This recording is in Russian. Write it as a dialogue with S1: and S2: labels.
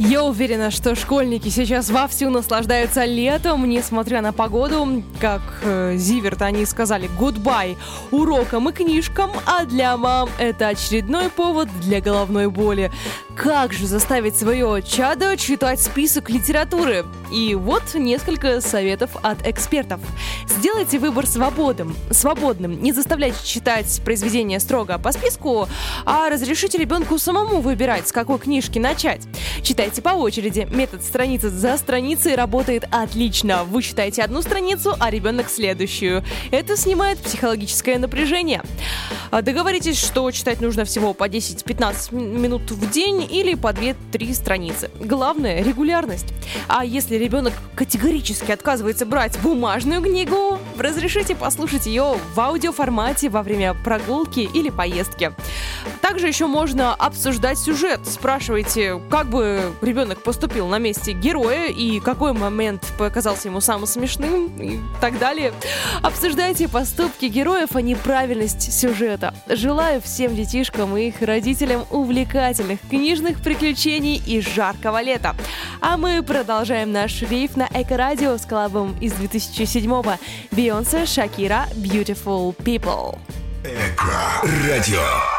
S1: Я уверена, что школьники сейчас вовсю наслаждаются летом, несмотря на погоду. Как Зиверт они сказали «гудбай» урокам и книжкам, а для мам это очередной повод для головной боли. Как же заставить свое чадо читать список литературы? И вот несколько советов от экспертов. Сделайте выбор свободным. Не заставляйте читать произведения строго по списку, а разрешите ребенку самому выбирать, с какой книжки начать. Читайте по очереди. Метод страница за страницей работает отлично. Вы читаете одну страницу, а ребенок следующую. Это снимает психологическое напряжение. Договоритесь, что читать нужно всего по 10-15 минут в день или по 2-3 страницы. Главное – регулярность. А если ребенок категорически отказывается брать бумажную книгу, разрешите послушать ее в аудиоформате во время прогулки или поездки. Также еще можно обсуждать сюжет. Спрашивайте, как бы ребенок поступил на месте героя и какой момент показался ему самым смешным и так далее. Обсуждайте поступки героев, а не правильность сюжета. Желаю всем детишкам и их родителям увлекательных книжных приключений и жаркого лета. А мы продолжаем наш рейв на Эко-радио с коллабом из 2007-го Бейонсе, Шакира, Beautiful People.
S2: Эко-радио.